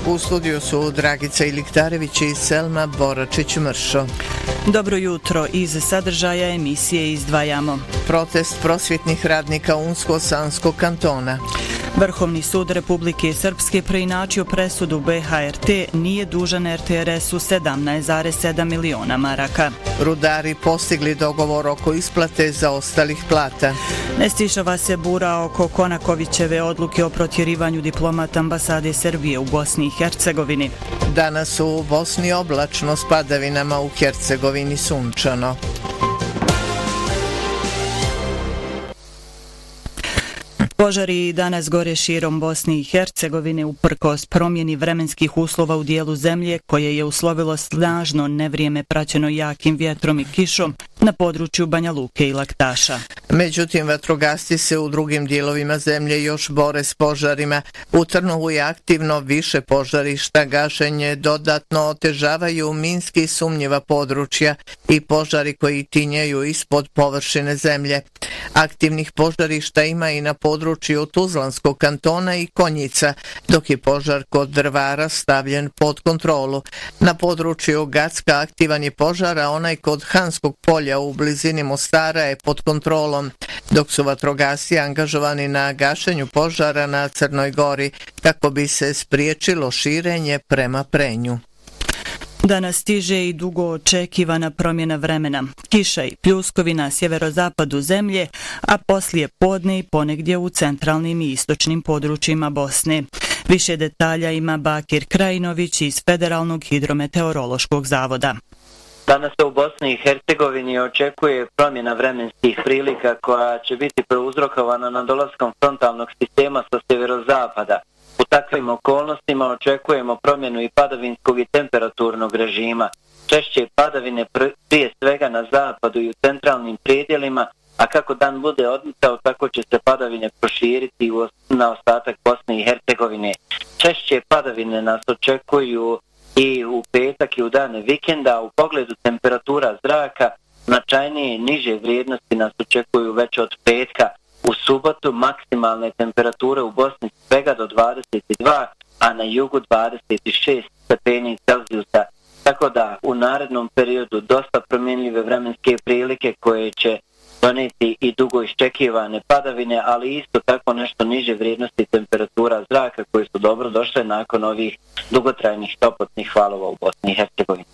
U studiju su Dragica Iliktarević i Selma Boračić-Mršo. Dobro jutro, iz sadržaja emisije izdvajamo. Protest prosvjetnih radnika Unsko-Sanskog kantona. Vrhovni sud Republike Srpske preinačio presudu BHRT nije dužan RTRS-u 17,7 miliona maraka. Rudari postigli dogovor oko isplate zaostalih plata. Ne stišava se bura oko Konakovićeve odluke o protjerivanju diplomata ambasade Srbije u Bosni i Hercegovini. Danas u Bosni oblačno, s padavinama, u Hercegovini sunčano. Požari danas gore širom Bosne i Hercegovine uprkos promjeni vremenskih uslova u dijelu zemlje koje je uslovilo snažno nevrijeme praćeno jakim vjetrom i kišom na području Banja Luke i Laktaša. Međutim, vatrogasci se u drugim dijelovima zemlje još bore s požarima. U Trnovu je aktivno više požarišta, gašenje dodatno otežavaju minski sumnjiva područja i požari koji tinjaju ispod površine zemlje. Aktivnih požarišta ima i na području Tuzlanskog kantona i Konjica, dok je požar kod Drvara stavljen pod kontrolu. Na području Gacka aktivan je požar, a onaj kod Hanskog polja u blizini Mostara je pod kontrolom, dok su vatrogasci angažovani na gašenju požara na Crnoj Gori kako bi se spriječilo širenje prema Prenju. Danas stiže i dugo očekivana promjena vremena. Kiša i pljuskovi na sjeverozapadu zemlje, a poslije podne i ponegdje u centralnim i istočnim područjima Bosne. Više detalja ima Bakir Krajinović iz Federalnog hidrometeorološkog zavoda. Danas se u Bosni i Hercegovini očekuje promjena vremenskih prilika koja će biti prouzrokovana nadolaskom frontalnog sistema sa sjeverozapada. U takvim okolnostima očekujemo promjenu i padavinskog i temperaturnog režima. Češće padavine prije svega na zapadu i u centralnim predjelima, a kako dan bude odmicao, tako će se padavine proširiti na ostatak Bosne i Hercegovine. Češće padavine nas očekuju i u petak i u dane vikenda. U pogledu temperatura zraka značajnije niže vrijednosti nas očekuju već od petka. U subotu maksimalne temperature u Bosni svega do 22, a na jugu 26 stepeni Celzijusa. Tako da u narednom periodu dosta promjenljive vremenske prilike koje će doneti i dugo iščekivane padavine, ali isto tako nešto niže vrijednosti temperatura zraka koje su dobro došle nakon ovih dugotrajnih toplotnih valova u Bosni i Hercegovini.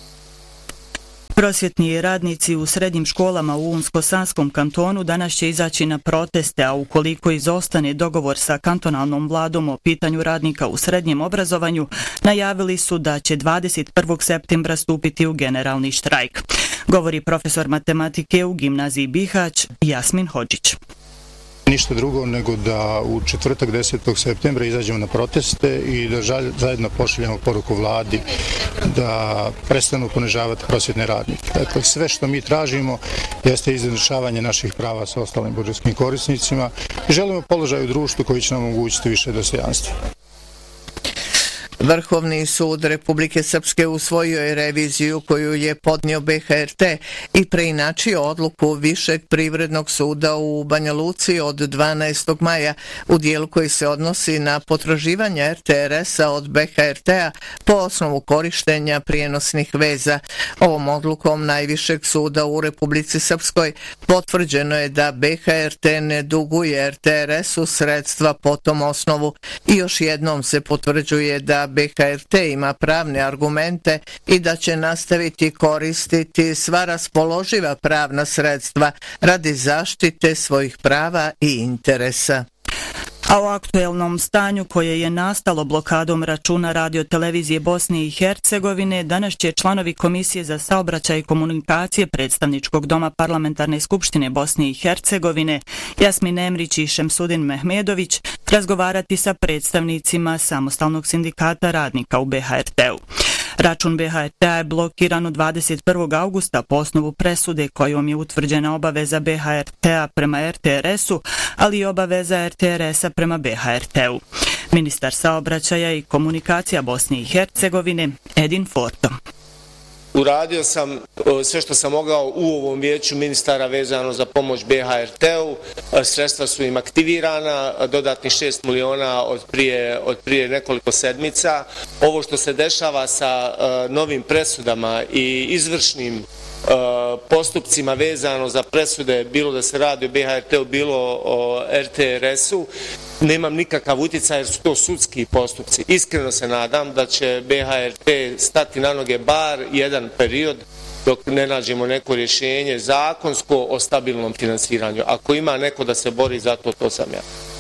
Prosvjetni radnici u srednjim školama u Unsko-Sanskom kantonu danas će izaći na proteste, a ukoliko izostane dogovor sa kantonalnom vladom o pitanju radnika u srednjem obrazovanju, najavili su da će 21. septembra stupiti u generalni štrajk. Govori profesor matematike u gimnaziji Bihać Jasmin Hodžić. Ništa drugo nego da u četvrtak 10. septembra izađemo na proteste i da zajedno pošaljemo poruku vladi da prestanu ponižavati prosvjetne radnike. Dakle, sve što mi tražimo jeste izjednačavanje naših prava sa ostalim budžetskim korisnicima i želimo položaj u društvu koji će nam omogućiti više dostojanstva. Vrhovni sud Republike Srpske usvojio je reviziju koju je podnio BHRT i preinačio odluku Višeg privrednog suda u Banja Luci od 12. maja u dijelu koji se odnosi na potraživanje RTRS-a od BHRT-a po osnovu korištenja prijenosnih veza. Ovom odlukom Najvišeg suda u Republici Srpskoj potvrđeno je da BHRT ne duguje RTRS-u sredstva po tom osnovu i još jednom se potvrđuje da BHRT ima pravne argumente i da će nastaviti koristiti sva raspoloživa pravna sredstva radi zaštite svojih prava i interesa. A o aktuelnom stanju koje je nastalo blokadom računa radiotelevizije Bosne i Hercegovine danas će članovi Komisije za saobraćaj i komunikacije Predstavničkog doma Parlamentarne skupštine Bosne i Hercegovine Jasmin Emrić i Šemsudin Mehmedović razgovarati sa predstavnicima Samostalnog sindikata radnika u BHRT-u. Račun BHRT-a je blokiran od 21. augusta po osnovu presude kojom je utvrđena obaveza BHRT-a prema RTRS-u, ali i obaveza RTRS-a prema BHRT-u. Ministar saobraćaja i komunikacija Bosne i Hercegovine Edin Forto. Uradio sam sve što sam mogao u ovom vijeću ministara vezano za pomoć BHRT-u. Sredstva su im aktivirana, dodatnih 6 miliona od prije nekoliko sedmica. Ovo što se dešava sa novim presudama i izvršnim postupcima vezano za presude, bilo da se radi o BHRT-u, bilo o RTRS-u, nemam nikakav utjecaj jer su to sudski postupci. Iskreno se nadam da će BHRT stati na noge bar jedan period dok ne nađemo neko rješenje zakonsko o stabilnom finansiranju. Ako ima neko da se bori za to, to sam ja.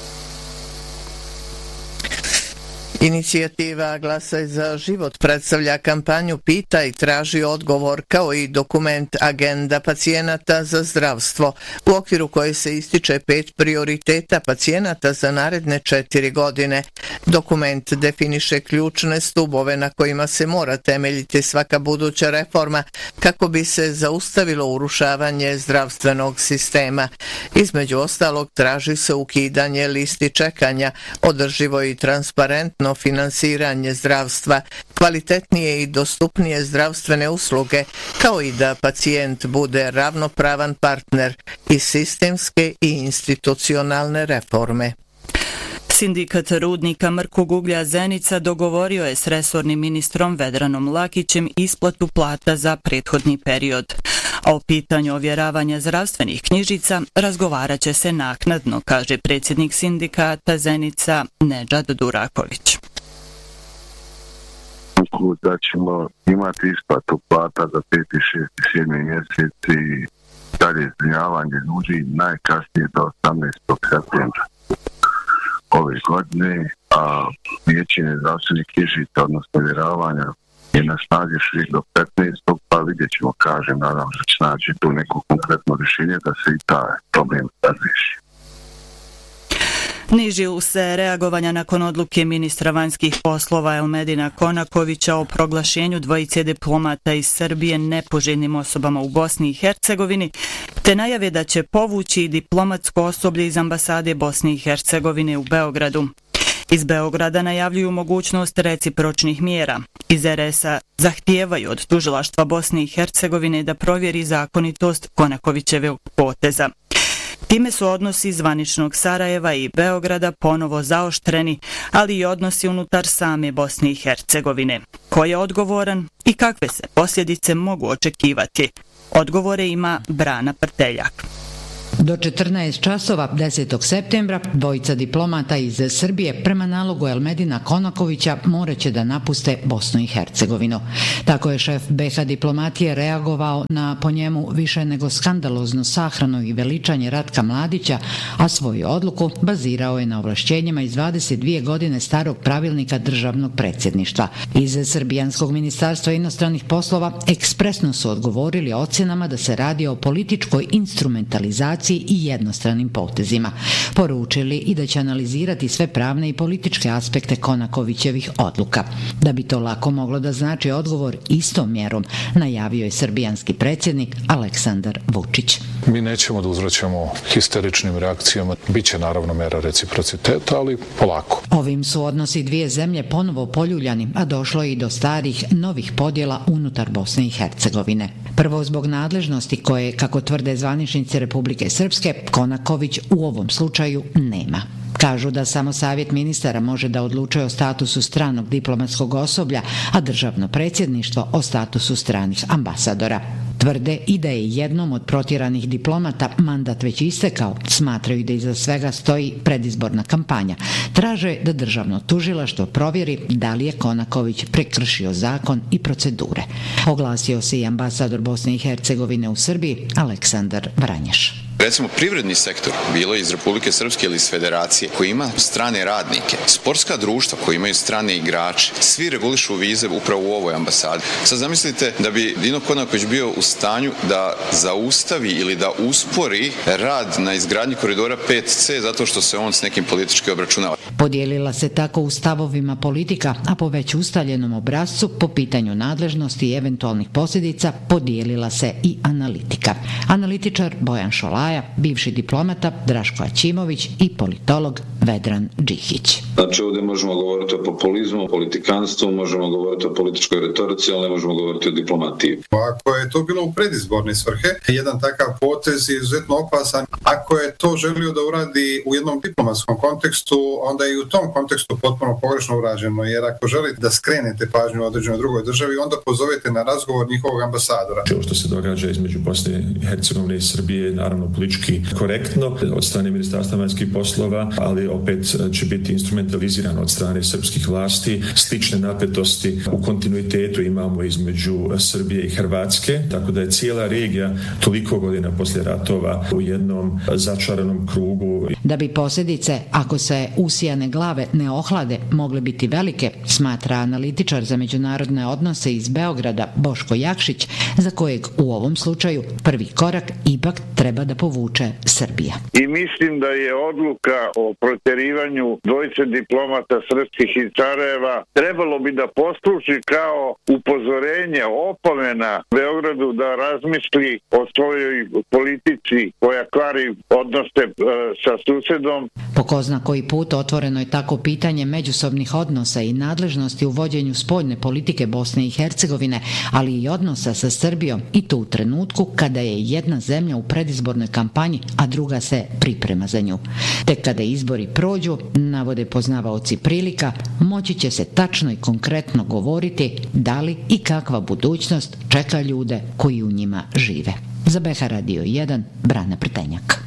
Inicijativa Glasaj za život predstavlja kampanju Pita i traži odgovor kao i dokument Agenda pacijenata za zdravstvo u okviru koje se ističe 5 prioriteta pacijenata za naredne 4 godine. Dokument definiše ključne stubove na kojima se mora temeljiti svaka buduća reforma kako bi se zaustavilo urušavanje zdravstvenog sistema. Između ostalog traži se ukidanje listi čekanja, održivo i transparentno finansiranje zdravstva, kvalitetnije i dostupnije zdravstvene usluge, kao i da pacijent bude ravnopravan partner i sistemske i institucionalne reforme. Sindikat rudnika Mrkog uglja Zenica dogovorio je s resornim ministrom Vedranom Lakićem isplatu plata za prethodni period. A o pitanju ovjeravanja zdravstvenih knjižica razgovarat će se naknadno, kaže predsjednik sindikata Zenica Nedžad Duraković. Da ćemo imati isplatu plata za 5. i 6. i 7. mjesec i dalje zbrinjavanje ljudi najkasnije do 18. septembra ove godine, a liječenje zdravstvenih knjižica, odnosno ovjeravanja, je na snazi šli do 15. pa vidjet ćemo, kažem, nadam se da će naći tu neko konkretno rješenje da se i taj problem razriješi. Nižu se reagovanja nakon odluke ministra vanjskih poslova Elmedina Konakovića o proglašenju dvojice diplomata iz Srbije nepoželjnim osobama u Bosni i Hercegovini, te najave da će povući diplomatsko osoblje iz ambasade Bosne i Hercegovine u Beogradu. Iz Beograda najavljuju mogućnost recipročnih mjera. Iz RS-a zahtijevaju od tužilaštva Bosne i Hercegovine da provjeri zakonitost Konakovićevog poteza. Time su odnosi zvaničnog Sarajeva i Beograda ponovo zaoštreni, ali i odnosi unutar same Bosne i Hercegovine. Ko je odgovoran i kakve se posljedice mogu očekivati? Odgovore ima Brana Prteljak. Do 14 časova 10. septembra dvojica diplomata iz Srbije prema nalogu Elmedina Konakovića moraće da napuste Bosnu i Hercegovinu. Tako je šef BiH diplomatije reagovao na po njemu više nego skandaloznu sahranu i veličanje Ratka Mladića, a svoju odluku bazirao je na ovlašćenjima iz 22 godine starog pravilnika državnog predsjedništva. Iz Srbijanskog ministarstva inostranih poslova ekspresno su odgovorili ocjenama da se radi o političkoj instrumentalizaciji i jednostranim potezima. Poručili i da će analizirati sve pravne i političke aspekte Konakovićevih odluka. Da bi to lako moglo da znači odgovor istom mjerom, najavio je srbijanski predsjednik Aleksandar Vučić. Mi nećemo da uzvraćamo histeričnim reakcijama. Biće naravno mera reciprociteta, ali polako. Ovim su odnosi dvije zemlje ponovo poljuljani, a došlo je i do starih novih podjela unutar Bosne i Hercegovine. Prvo zbog nadležnosti koje, kako tvrde zvaničnici Republike Srpske, Konaković u ovom slučaju nema. Kažu da samo savjet ministara može da odlučuje o statusu stranog diplomatskog osoblja, a državno predsjedništvo o statusu stranih ambasadora. Tvrde i da je jednom od protjeranih diplomata mandat već istekao, smatraju da iza svega stoji predizborna kampanja. Traže da državno tužilaštvo provjeri da li je Konaković prekršio zakon i procedure. Oglasio se i ambasador Bosne i Hercegovine u Srbiji, Aleksandar Vranješ. Recimo privredni sektor, bilo iz Republike Srpske ili iz Federacije, koji ima strane radnike, sportska društva koji imaju strane igrače, svi regulišu vize upravo u ovoj ambasadi. Sad zamislite da bi Dino Konaković bio u stanju da zaustavi ili da uspori rad na izgradnji koridora 5C zato što se on s nekim politički obračunava. Podijelila se tako u stavovima politika, a po već ustaljenom obrascu po pitanju nadležnosti i eventualnih posljedica podijelila se i analitika. Analitičar Bojan Šolaja, bivši diplomata Draško Aćimović i politolog Vedran Džihić. Znači ovdje možemo govoriti o populizmu, o politikanstvu, možemo govoriti o političkoj retorici, ali ne možemo govoriti o diplomatiji. Ako je to bilo u predizborne svrhe, jedan takav potez je izuzetno opasan. Ako je to želio da uradi u jednom diplomatskom kontekstu, onda je i u tom kontekstu potpuno pogrešno urađeno, jer ako želite da skrenete pažnju u određenoj drugoj državi, onda pozovete na razgovor njihovog ambasadora. Ovo što se događa između Bosne i Hercegovine i Srbije je naravno politički korektno od strane Ministarstva vanjskih poslova, ali opet će biti instrumentalizirano od strane srpskih vlasti. Slične napetosti u kontinuitetu imamo između Srbije i Hrvatske, tako da je cijela regija toliko godina poslije ratova u jednom začaranom krugu. Da bi posljedice, ako se usijane glave ne ohlade, mogle biti velike, smatra analitičar za međunarodne odnose iz Beograda Boško Jakšić, za kojeg u ovom slučaju prvi korak ipak treba da povuče Srbija. I mislim da je odluka o protjerivanju dvojice diplomata srpskih iz Sarajeva trebalo bi da posluži kao upozorenje, opomena Beogradu da razmisli o svojoj politici koja kvari odnose sa susedom. Po ko zna koji put otvoreno je tako pitanje međusobnih odnosa i nadležnosti u vođenju spoljne politike Bosne i Hercegovine, ali i odnosa sa Srbijom, i to u trenutku kada je jedna zemlja u predizbornoj kampanji, a druga se priprema za nju. Tek kada izbori prođu, navode poznavaoci prilika, moći će se tačno i konkretno govoriti da li i kakva budućnost čeka ljude koji u njima žive. Za BH Radio 1, Brana Prtenjak.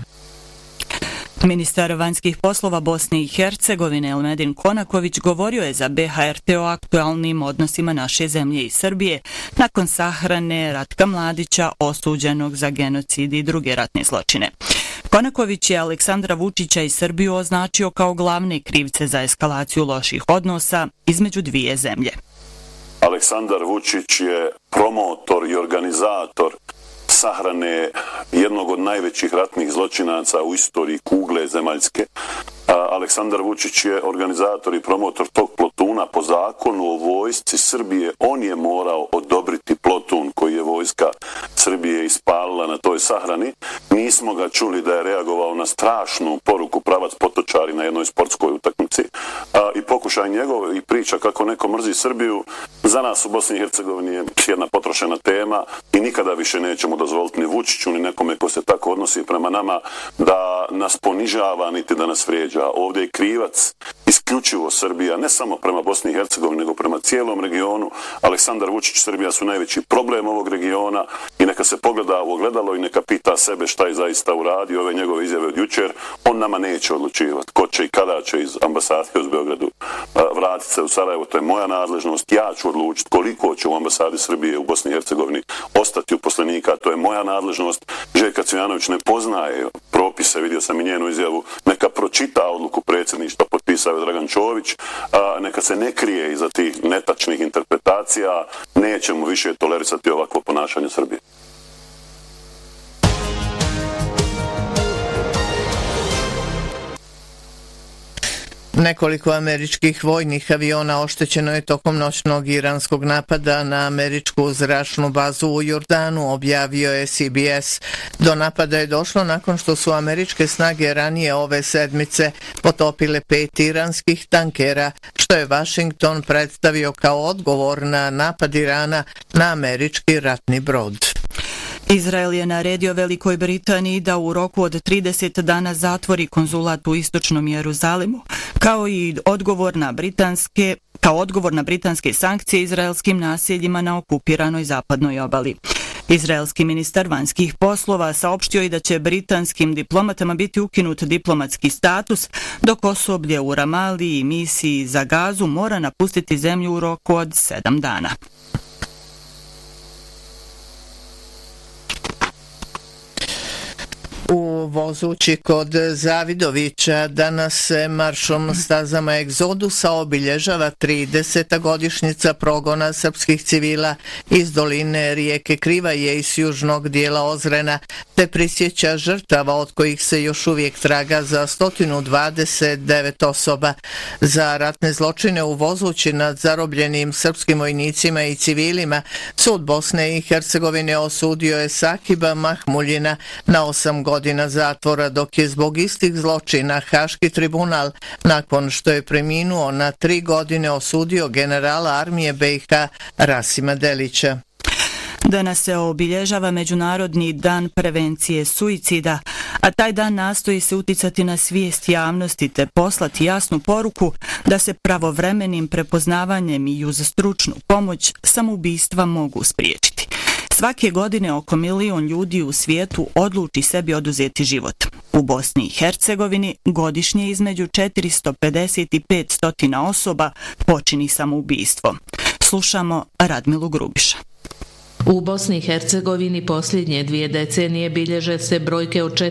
Ministar vanjskih poslova Bosne i Hercegovine Elmedin Konaković govorio je za BHRT o aktualnim odnosima naše zemlje i Srbije nakon sahrane Ratka Mladića, osuđenog za genocid i druge ratne zločine. Konaković je Aleksandra Vučića i Srbiju označio kao glavne krivce za eskalaciju loših odnosa između dvije zemlje. Aleksandar Vučić je promotor i organizator sahrane jednog od najvećih ratnih zločinaca u istoriji kugle zemaljske. Aleksandar Vučić je organizator i promotor tog plotuna po zakonu o vojsci Srbije. On je morao odobriti plotun koji je vojska Srbije ispalila na toj sahrani. Nismo ga čuli da je reagovao na strašnu poruku pravac potočari na jednoj sportskoj utakmici. I pokušaj njegov i priča kako neko mrzi Srbiju za nas u Bosni i Hercegovini je jedna potrošena tema i nikada više nećemo dozvoliti ni Vučiću ni nekome ko se tako odnosi prema nama da nas ponižava niti da nas vrijeđa. Ovdje je krivac isključivo Srbija, ne samo prema Bosni i Hercegovini, nego prema cijelom regionu. Aleksandar Vučić i Srbija su najveći problem ovog regiona i neka se pogleda u ogledalo i neka pita sebe šta je zaista uradio. Ove njegove izjave od jučer, on nama neće odlučivati ko će i kada će iz ambasade u Beogradu vratiti se u Sarajevo. To je moja nadležnost. Ja ću odlučiti koliko će u ambasadi Srbije u Bosni i Hercegovini ostati uposlenika. To je moja nadležnost. Željka Cvijanović ne poznaje propise, vidio sam i njenu izjavu, neka pročita odluku predsjedništva, potpisao je Dragan Čović, neka se ne krije iza tih netačnih interpretacija, nećemo više tolerisati ovakvo ponašanje Srbije. Nekoliko američkih vojnih aviona oštećeno je tokom noćnog iranskog napada na američku zračnu bazu u Jordanu, objavio je CBS. Do napada je došlo nakon što su američke snage ranije ove sedmice potopile 5 iranskih tankera, što je Washington predstavio kao odgovor na napad Irana na američki ratni brod. Izrael je naredio Velikoj Britaniji da u roku od 30 dana zatvori konzulat u istočnom Jeruzalemu, kao odgovor na britanske sankcije izraelskim naseljima na okupiranoj zapadnoj obali. Izraelski ministar vanjskih poslova saopštio i da će britanskim diplomatama biti ukinut diplomatski status, dok osoblje u Ramali i misiji za Gazu mora napustiti zemlju u roku od 7 dana. U Vozući kod Zavidovića danas se maršom stazama Egzodusa obilježava 30. godišnjica progona srpskih civila iz doline rijeke Krivaje iz južnog dijela Ozrena, te prisjeća žrtava od kojih se još uvijek traga za 129 osoba. Za ratne zločine u Vozući nad zarobljenim srpskim vojnicima i civilima sud Bosne i Hercegovine osudio je Sakiba Mahmuljina na 8 godina zatvora, dok je zbog istih zločina Haški tribunal, nakon što je preminuo, na 3 godine osudio generala armije BiH Rasima Delića. Danas se obilježava Međunarodni dan prevencije suicida, a taj dan nastoji se uticati na svijest javnosti te poslati jasnu poruku da se pravovremenim prepoznavanjem i uz stručnu pomoć samoubistva mogu spriječiti. Svake godine oko 1 milion ljudi u svijetu odluči sebi oduzeti život. U Bosni i Hercegovini godišnje između 450 i 500 osoba počini samoubistvo. Slušamo Radmilu Grubiša. U Bosni i Hercegovini posljednje 2 decenije bilježe se brojke od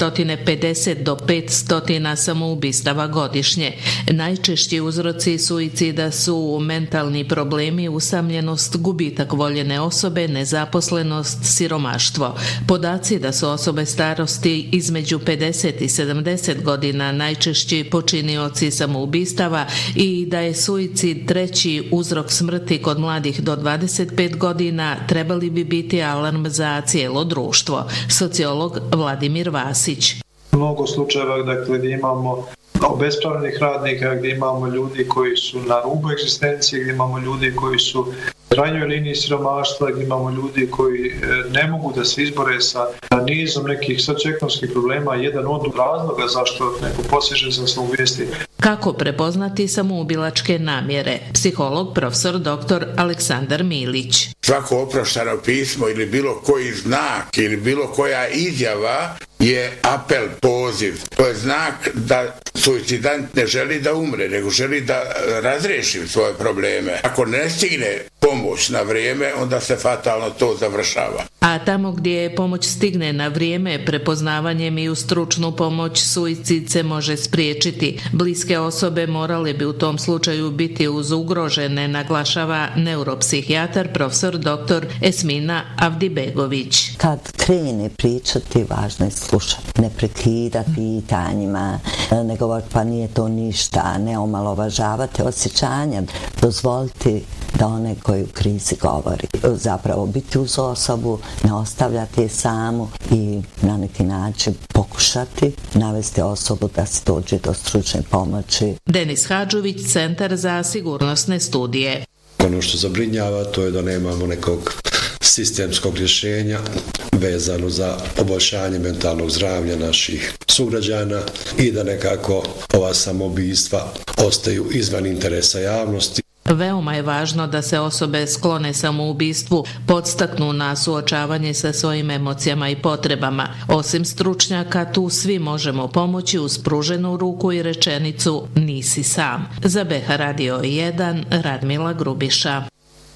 450 do 500 samoubistava godišnje. Najčešći uzroci suicida su mentalni problemi, usamljenost, gubitak voljene osobe, nezaposlenost, siromaštvo. Podaci da su osobe starosti između 50 i 70 godina najčešći počinioci samoubistava i da je suicid treći uzrok smrti kod mladih do 25 godina trebali bi biti alarm za cijelo društvo. Sociolog Vladimir Vasić. Mnogo slučajeva, dakle, gdje imamo obespravljenih radnika, gdje imamo ljudi koji su na rubu egzistencije, gdje imamo ljudi koji su u krajnjoj liniji siromaštva, gdje imamo ljudi koji ne mogu da se izbore sa nizom nekih socioekonomskih problema, jedan od razloga zašto neko posježe za samoubijesti. Kako prepoznati samoubilačke namjere? Psiholog profesor dr. Aleksandar Milić. Svako oprošteno pismo ili bilo koji znak ili bilo koja izjava je apel, poziv. To je znak da suicidant ne želi da umre, nego želi da razriješi svoje probleme. Ako ne stigne pomoć na vrijeme, onda se fatalno to završava. A tamo gdje pomoć stigne na vrijeme, prepoznavanjem i uz stručnu pomoć suicid se može spriječiti. Bliske osobe morale bi u tom slučaju biti uz ugrožene, naglašava neuropsihijatar profesor dr. Esmina Avdibegović. Kad krene pričati, važno je slušati, ne prekidati pitanjima, ne govoriti pa nije to ništa, ne omalovažavati osjećanja, dozvoliti da onaj koji u krizi govori. Zapravo biti uz osobu, ne ostavljati je samu i na neki način pokušati navesti osobu da se dođe do stručne pomoći. Denis Hadžović, Centar za sigurnosne studije. Ono što zabrinjava to je da nemamo nekog sistemskog rješenja vezano za poboljšanje mentalnog zdravlja naših sugrađana i da nekako ova samoubistva ostaju izvan interesa javnosti. Veoma je važno da se osobe sklone samoubistvu podstaknu na suočavanje sa svojim emocijama i potrebama. Osim stručnjaka, tu svi možemo pomoći uz pruženu ruku i rečenicu nisi sam. Za BH Radio 1, Radmila Grubiša.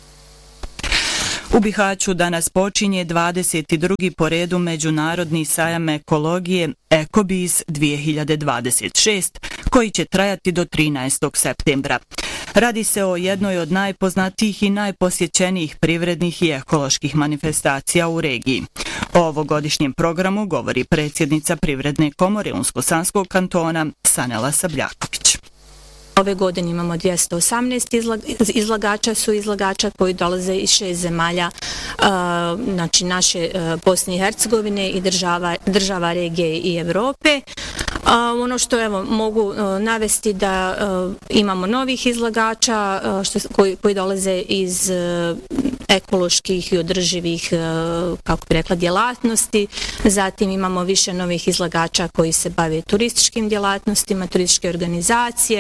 U Bihaću danas počinje 22. po redu Međunarodni sajam ekologije Ecobiz 2026, koji će trajati do 13. septembra. Radi se o jednoj od najpoznatijih i najposjećenijih privrednih i ekoloških manifestacija u regiji. O ovogodišnjem programu govori predsjednica Privredne komore Unsko-Sanskog kantona Sanela Sabljaković. Ove godine imamo 218 izlagača, su izlagača koji dolaze iz 6 zemalja, znači naše Bosne i Hercegovine i država regije i Evrope. Ono što evo mogu navesti da imamo novih izlagača koji dolaze iz ekoloških i održivih, kako bi rekla, djelatnosti. Zatim imamo više novih izlagača koji se bave turističkim djelatnostima, turističke organizacije.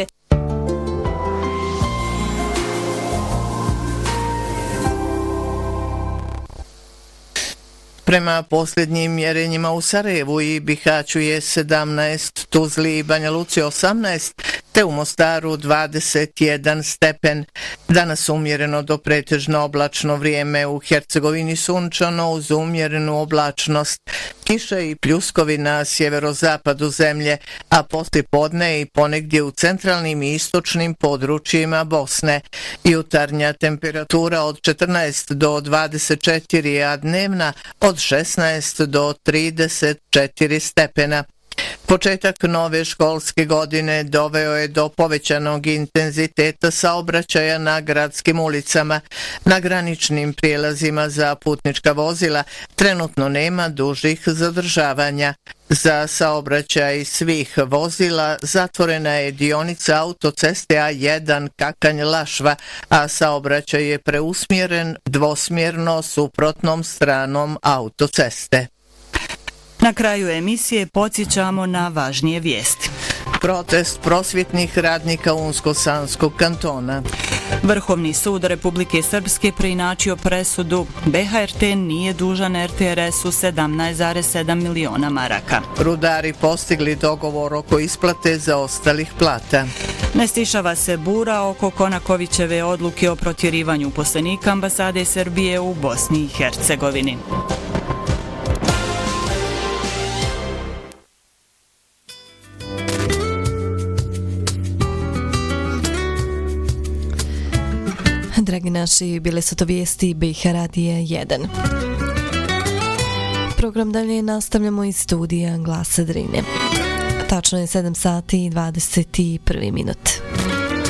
Prema posljednjim mjerenjima u Sarajevu i Bihaću je 17, Tuzli i Banja Luci 18, te u Mostaru 21 stepen. Danas umjereno do pretežno oblačno vrijeme, u Hercegovini sunčano uz umjerenu oblačnost, kiša i pljuskovi na sjeverozapadu zemlje, a poslijepodne i ponegdje u centralnim i istočnim područjima Bosne. Jutarnja temperatura od 14 do 24, a dnevna od 16 do 34 stepena. Početak nove školske godine doveo je do povećanog intenziteta saobraćaja na gradskim ulicama. Na graničnim prijelazima za putnička vozila trenutno nema dužih zadržavanja. Za saobraćaj svih vozila zatvorena je dionica autoceste A1 Kakanj-Lašva, a saobraćaj je preusmjeren dvosmjerno suprotnom stranom autoceste. Na kraju emisije podsjećamo na važnije vijesti. Protest prosvjetnih radnika Unsko-Sanskog kantona. Vrhovni sud Republike Srpske preinačio presudu. BHRT nije dužan RTRS-u 17,7 miliona maraka. Rudari postigli dogovor oko isplate zaostalih plata. Ne stišava se bura oko Konakovićeve odluke o protjerivanju uposlenika ambasade Srbije u Bosni i Hercegovini. Dragi naši, bile su to vijesti BiH Radija 1. Program dalje nastavljamo iz studija Glasa Drine. Tačno je 7 sati i 21 minut.